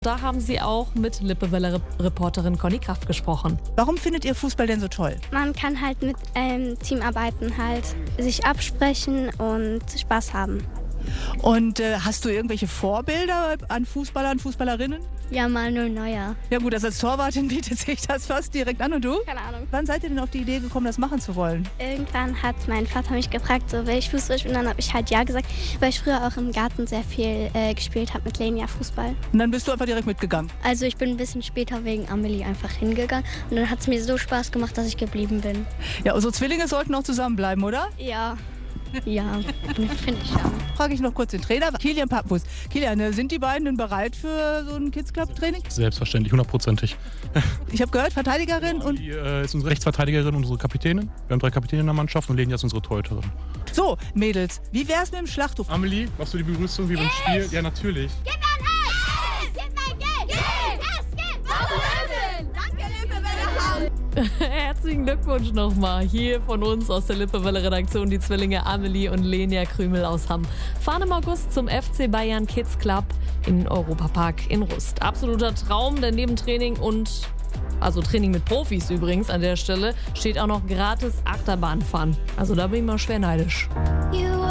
Da haben sie auch mit Lippewelle-Reporterin Conny Kraft gesprochen. Warum findet ihr Fußball denn so toll? Man kann halt mit Team arbeiten, halt sich absprechen und Spaß haben. Und hast du irgendwelche Vorbilder an Fußballern, Fußballerinnen? Ja, Manuel Neuer. Ja gut, als Torwartin bietet sich das fast direkt an. Und du? Keine Ahnung. Wann seid ihr denn auf die Idee gekommen, das machen zu wollen? Irgendwann hat mein Vater mich gefragt, so will ich Fußball spielen. Dann habe ich halt ja gesagt, weil ich früher auch im Garten sehr viel gespielt habe mit Lenia Fußball. Und dann bist du einfach direkt mitgegangen? Also ich bin ein bisschen später wegen Amelie einfach hingegangen. Und dann hat es mir so Spaß gemacht, dass ich geblieben bin. Ja, unsere Zwillinge sollten auch zusammenbleiben, oder? Ja. Ja, finde ich ja. Frage ich noch kurz den Trainer, Kilian Pappfuß. Kilian, sind die beiden denn bereit für so ein Kids Club Training? Selbstverständlich, 100%. Ich habe gehört, Verteidigerin und... Die ist unsere Rechtsverteidigerin, unsere Kapitänin. Wir haben 3 Kapitäne in der Mannschaft und Lenia ist unsere Torhüterin. So, Mädels, wie wär's mit dem Schlachtruf? Amelie, machst du die Begrüßung wie beim Spiel? Ja, natürlich. Gib mein Eis! Gib mein Geld! Es gibt Löwen! Danke, Lippewelle! Herzlichen Glückwunsch nochmal hier von uns aus der Lippewelle-Redaktion, die Zwillinge Amelie und Lenia Krümel aus Hamm. Fahren im August zum FC Bayern Kids Club in Europapark in Rust. Absoluter Traum, denn neben Training also Training mit Profis übrigens an der Stelle, steht auch noch gratis Achterbahnfahren. Also da bin ich mal schwer neidisch.